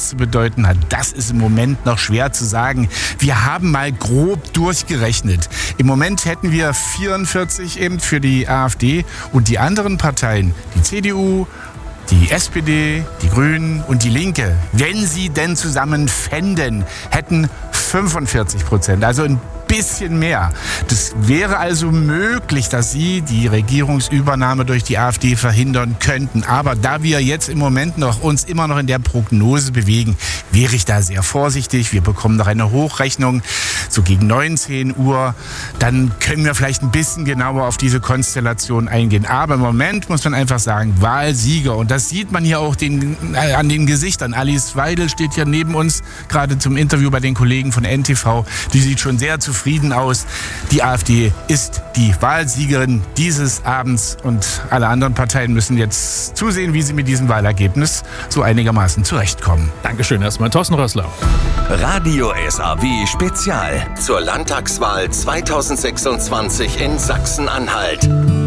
zu bedeuten hat, das ist im Moment noch schwer zu sagen. Wir haben mal grob durchgerechnet. Im Moment hätten wir 44 eben für die AfD und die anderen Parteien, die CDU, die SPD, die Grünen und die Linke, wenn sie denn zusammen fänden, hätten 45%, also ein bisschen mehr. Das wäre also möglich, dass sie die Regierungsübernahme durch die AfD verhindern könnten. Aber da wir jetzt im Moment uns immer noch in der Prognose bewegen, wäre ich da sehr vorsichtig. Wir bekommen noch eine Hochrechnung, so gegen 19 Uhr. Dann können wir vielleicht ein bisschen genauer auf diese Konstellation eingehen. Aber im Moment muss man einfach sagen, Wahlsieger. Und das sieht man hier auch an den Gesichtern. Alice Weidel steht hier neben uns, gerade zum Interview bei den Kollegen von NTV. Die sieht schon sehr zufrieden aus. Die AfD ist die Wahlsiegerin dieses Abends und alle anderen Parteien müssen jetzt zusehen, wie sie mit diesem Wahlergebnis so einigermaßen zurechtkommen. Dankeschön erstmal, Thorsten Rössler. Radio SAW Spezial zur Landtagswahl 2026 in Sachsen-Anhalt.